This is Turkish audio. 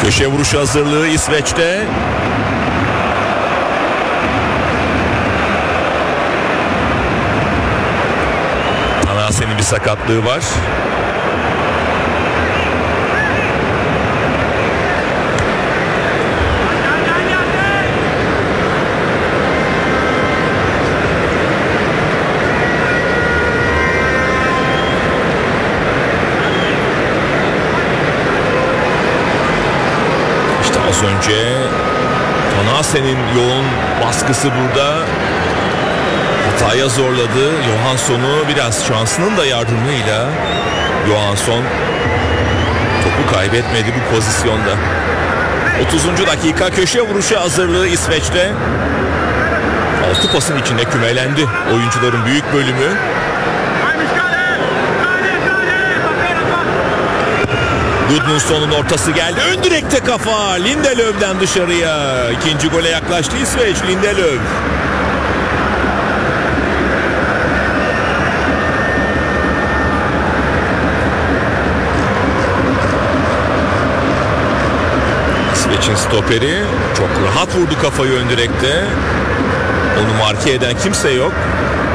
Köşe vuruşu hazırlığı İsveç'te. Tanahase'nin bir sakatlığı var. Az önce Tanahase'nin yoğun baskısı burada hataya zorladı. Johansson'u biraz şansının da yardımıyla Johansson topu kaybetmedi bu pozisyonda. 30. dakika köşe vuruşu hazırlığı İsveç'te. 6 pasın içinde kümelendi oyuncuların büyük bölümü. Gudmundsson'un ortası geldi. Ön direkte kafa. Lindelöf'den dışarıya. İkinci gole yaklaştı İsveç. Lindelöf. İsveç'in stoperi çok rahat vurdu kafayı ön direkte. Onu marke eden kimse yok.